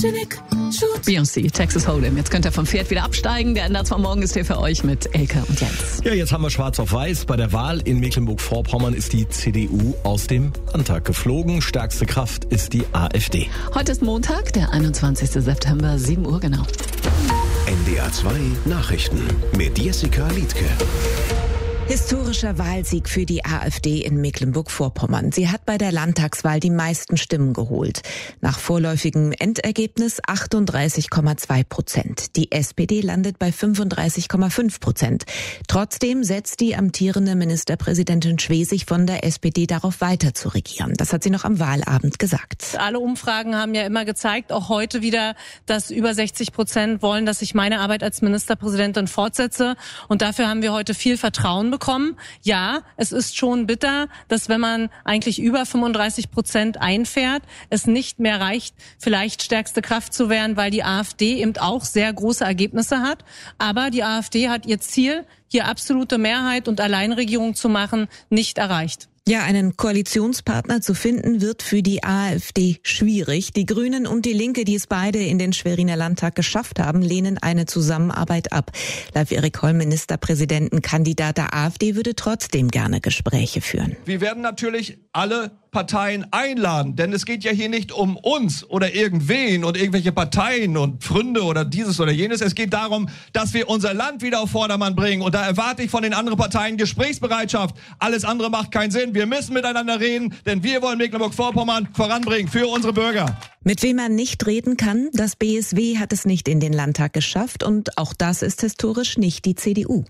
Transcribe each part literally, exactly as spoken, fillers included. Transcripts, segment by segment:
Beyoncé, Texas Hold'em. Jetzt könnt ihr vom Pferd wieder absteigen. Der N D R zwei Morgen ist hier für euch mit Elke und Jens. Ja, jetzt haben wir schwarz auf weiß. Bei der Wahl in Mecklenburg-Vorpommern ist die C D U aus dem Landtag geflogen. Stärkste Kraft ist die AfD. Heute ist Montag, der einundzwanzigster September, sieben Uhr genau. N D R zwei Nachrichten mit Jessica Liedtke. Historischer Wahlsieg für die AfD in Mecklenburg-Vorpommern. Sie hat bei der Landtagswahl die meisten Stimmen geholt. Nach vorläufigem Endergebnis achtunddreißig Komma zwei Prozent. Die S P D landet bei fünfunddreißig Komma fünf Prozent. Trotzdem setzt die amtierende Ministerpräsidentin Schwesig von der S P D darauf, weiter zu regieren. Das hat sie noch am Wahlabend gesagt. Alle Umfragen haben ja immer gezeigt, auch heute wieder, dass über sechzig Prozent wollen, dass ich meine Arbeit als Ministerpräsidentin fortsetze. Und dafür haben wir heute viel Vertrauen bekommen. Ja, es ist schon bitter, dass wenn man eigentlich über fünfunddreißig Prozent einfährt, es nicht mehr reicht, vielleicht stärkste Kraft zu werden, weil die AfD eben auch sehr große Ergebnisse hat. Aber die AfD hat ihr Ziel, hier absolute Mehrheit und Alleinregierung zu machen, nicht erreicht. Ja, einen Koalitionspartner zu finden, wird für die AfD schwierig. Die Grünen und die Linke, die es beide in den Schweriner Landtag geschafft haben, lehnen eine Zusammenarbeit ab. Laut Erik Holl, Ministerpräsidentenkandidat der AfD, würde trotzdem gerne Gespräche führen. Wir werden natürlich alle Parteien einladen, denn es geht ja hier nicht um uns oder irgendwen und irgendwelche Parteien und Freunde oder dieses oder jenes. Es geht darum, dass wir unser Land wieder auf Vordermann bringen, und da erwarte ich von den anderen Parteien Gesprächsbereitschaft. Alles andere macht keinen Sinn. Wir müssen miteinander reden, denn wir wollen Mecklenburg-Vorpommern voranbringen für unsere Bürger. Mit wem man nicht reden kann, das B S W hat es nicht in den Landtag geschafft, und auch das ist historisch nicht die C D U.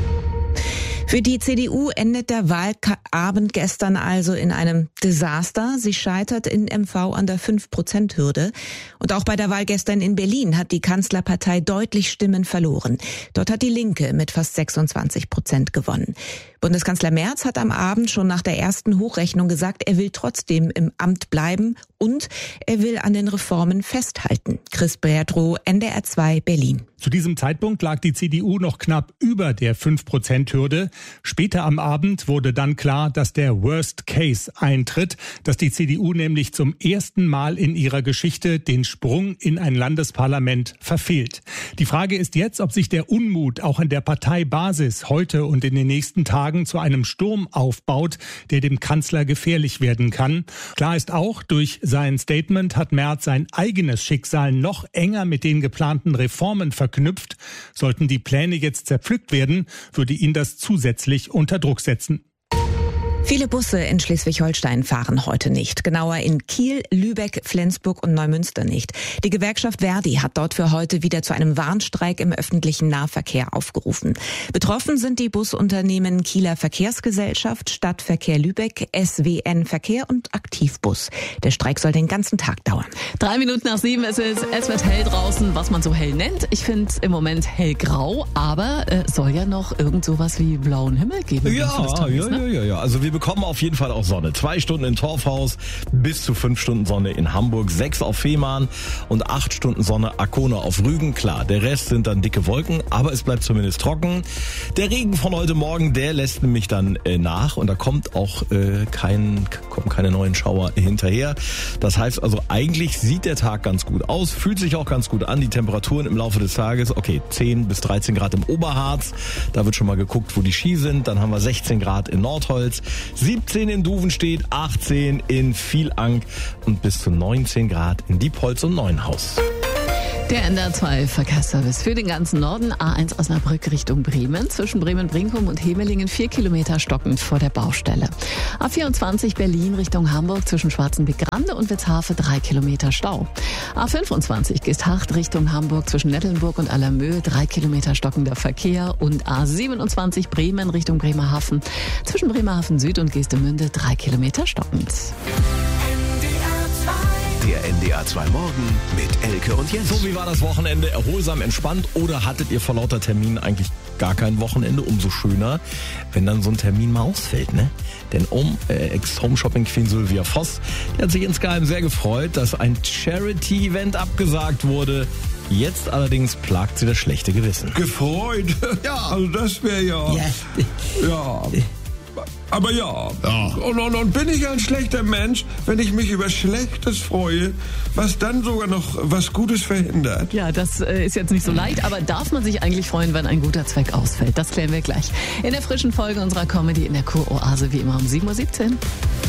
Für die C D U endet der Wahlabend gestern also in einem Desaster. Sie scheitert in M V an der fünf Prozent Hürde. Und auch bei der Wahl gestern in Berlin hat die Kanzlerpartei deutlich Stimmen verloren. Dort hat die Linke mit fast sechsundzwanzig Prozent gewonnen. Bundeskanzler Merz hat am Abend schon nach der ersten Hochrechnung gesagt, er will trotzdem im Amt bleiben und er will an den Reformen festhalten. Chris Bertrow, N D R zwei, Berlin. Zu diesem Zeitpunkt lag die C D U noch knapp über der fünf Prozent Hürde. Später am Abend wurde dann klar, dass der Worst Case eintritt, dass die C D U nämlich zum ersten Mal in ihrer Geschichte den Sprung in ein Landesparlament verfehlt. Die Frage ist jetzt, ob sich der Unmut auch in der Parteibasis heute und in den nächsten Tagen zu einem Sturm aufbaut, der dem Kanzler gefährlich werden kann. Klar ist auch, durch sein Statement hat Merz sein eigenes Schicksal noch enger mit den geplanten Reformen verknüpft. Sollten die Pläne jetzt zerpflückt werden, würde ihn das zusätzlich unter Druck setzen. Viele Busse in Schleswig-Holstein fahren heute nicht. Genauer in Kiel, Lübeck, Flensburg und Neumünster nicht. Die Gewerkschaft Verdi hat dort für heute wieder zu einem Warnstreik im öffentlichen Nahverkehr aufgerufen. Betroffen sind die Busunternehmen Kieler Verkehrsgesellschaft, Stadtverkehr Lübeck, S W N Verkehr und Aktivbus. Der Streik soll den ganzen Tag dauern. Drei Minuten nach sieben ist es. Es wird hell draußen, was man so hell nennt. Ich finde es im Moment hellgrau, aber es äh, soll ja noch irgend sowas wie blauen Himmel geben. Ja, Tages, ja, ne? ja, ja, ja. Also wir bekommen auf jeden Fall auch Sonne. Zwei Stunden in Torfhaus, bis zu fünf Stunden Sonne in Hamburg, sechs auf Fehmarn und acht Stunden Sonne Arkona auf Rügen. Klar, der Rest sind dann dicke Wolken, aber es bleibt zumindest trocken. Der Regen von heute Morgen, der lässt nämlich dann äh, nach, und da kommt auch äh, kein, kommen keine neuen Schauer hinterher. Das heißt also, eigentlich sieht der Tag ganz gut aus, fühlt sich auch ganz gut an. Die Temperaturen im Laufe des Tages, okay, zehn bis dreizehn Grad im Oberharz. Da wird schon mal geguckt, wo die Ski sind. Dann haben wir sechzehn Grad in Nordholz, siebzehn in Duvenstedt, achtzehn in Vielank und bis zu neunzehn Grad in Diepholz und Neuenhaus. Der N D R zwei Verkehrsservice für den ganzen Norden. A eins Osnabrück Richtung Bremen. Zwischen Bremen-Brinkum und Hemelingen vier Kilometer stockend vor der Baustelle. A vierundzwanzig Berlin Richtung Hamburg zwischen Schwarzenbeck-Grande und Witzhafe drei Kilometer Stau. A fünfundzwanzig Geesthacht Richtung Hamburg zwischen Nettelnburg und Allermöhe drei Kilometer stockender Verkehr. Und A siebenundzwanzig Bremen Richtung Bremerhaven zwischen Bremerhaven Süd und Geestemünde drei Kilometer stockend. Der N D R zwei Morgen mit Elke und Jens. So, wie war das Wochenende? Erholsam, entspannt, oder hattet ihr vor lauter Terminen eigentlich gar kein Wochenende? Umso schöner, wenn dann so ein Termin mal ausfällt, ne? Denn um äh, Ex-Home-Shopping-Queen Sylvia Voss, die hat sich insgeheim sehr gefreut, dass ein Charity-Event abgesagt wurde. Jetzt allerdings plagt sie das schlechte Gewissen. Gefreut? Ja, also das wäre ja... Ja. Ja... Aber ja, Ja. Und, und, und bin ich ein schlechter Mensch, wenn ich mich über Schlechtes freue, was dann sogar noch was Gutes verhindert? Ja, das äh, ist jetzt nicht so leicht, aber darf man sich eigentlich freuen, wenn ein guter Zweck ausfällt? Das klären wir gleich in der frischen Folge unserer Comedy in der Kuroase, wie immer um sieben Uhr siebzehn.